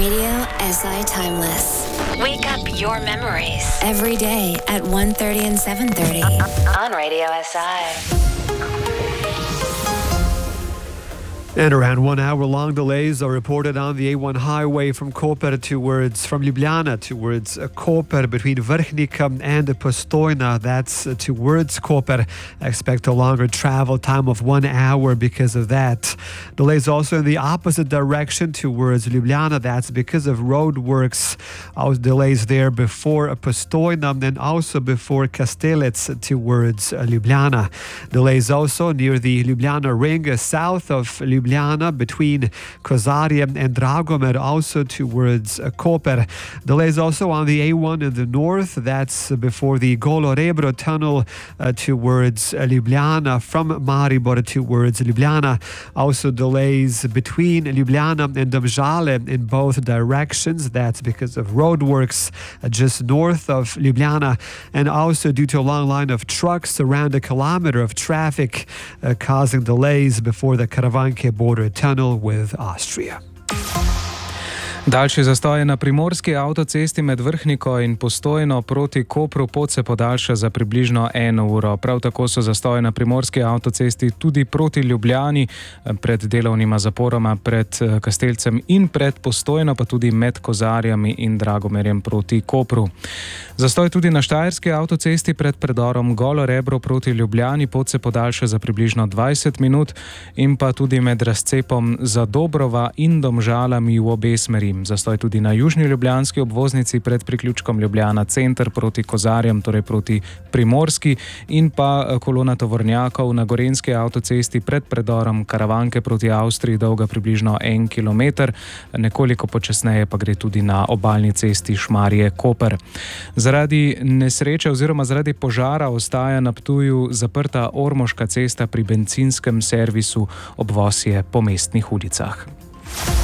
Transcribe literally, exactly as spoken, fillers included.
Radio S I Timeless. Wake up your memories. Every day at one thirty and seven thirty. On Radio S I. And around one hour long delays are reported on the A one highway from Koper towards, from Ljubljana towards Koper between Vrhnika and Postojna. That's towards Koper. Expect a longer travel time of one hour because of that. Delays also in the opposite direction towards Ljubljana. That's because of road works. Also delays there before Postojna and also before Kastelec towards Ljubljana. Delays also near the Ljubljana ring south of Ljubljana. Ljubljana between Kozarje and Dragomir, also towards uh, Koper. Delays also on the A one in the north. That's before the Golo Rebro tunnel uh, towards uh, Ljubljana, from Maribor towards Ljubljana. Also delays between Ljubljana and Domžale in both directions. That's because of roadworks uh, just north of Ljubljana, and also due to a long line of trucks, around a kilometer of traffic uh, causing delays before the Karavanke border tunnel with Austria. Daljši zastoj na primorski avtocesti med Vrhniko in Postojno proti Kopru pot se podaljša za približno eno uro. Prav tako so zastoji na primorski avtocesti tudi proti Ljubljani pred delovnima zaporoma pred Kastelcem in pred Postojno, pa tudi med Kozarjami in Dragomerjem proti Kopru. Zastoj tudi na štajerski avtocesti pred predorom Golo Rebro proti Ljubljani pot se podaljša za približno dvajset minut in pa tudi med razcepom Zadobrova in Domžalami v obe smeri. Zastoj tudi na južni ljubljanski obvoznici pred priključkom Ljubljana center proti Kozarjem, torej proti Primorski, in pa kolona tovornjakov na gorenjski avtocesti pred predorom Karavanke proti Avstriji, dolga približno en kilometer, nekoliko počasneje pa gre tudi na obalni cesti Šmarje-Koper. Zaradi nesreče oziroma zaradi požara ostaja na Ptuju zaprta Ormoška cesta pri bencinskem servisu, obvoz je po mestnih ulicah.